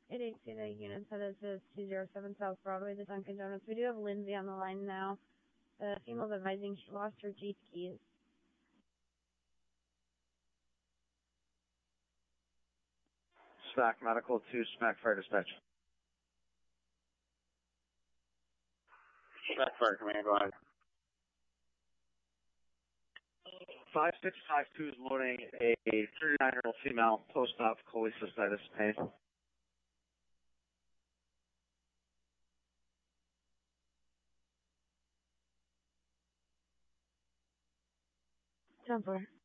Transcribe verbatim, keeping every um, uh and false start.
eight eight Zeta units headed to two zero seven South Broadway, the Dunkin' Donuts. We do have Lindsay on the line now. The female's advising she lost her Jeep keys. SMAC Medical to SMAC Fire Dispatch. SMAC Fire Command, go ahead. five six five two is loading a thirty-nine-year-old female post-op cholecystitis pain. ten four.